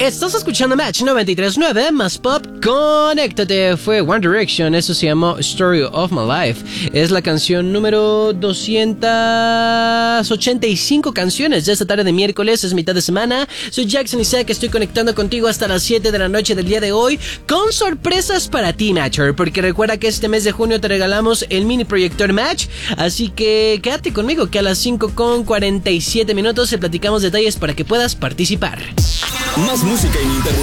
Estás escuchando Match 93.9 más pop. Conéctate. Fue One Direction. Eso se llamó Story of My Life. Es la canción número 285 canciones de esta tarde de miércoles. Es mitad de semana. Soy Jackson Isaac. Estoy conectando contigo hasta las 7 de la noche del día de hoy con sorpresas para ti, Matcher. Porque recuerda que este mes de junio te regalamos el mini proyector Match. Así que quédate conmigo que a las 5:47 minutos te platicamos detalles para que puedas participar. Más música ininterrumpida.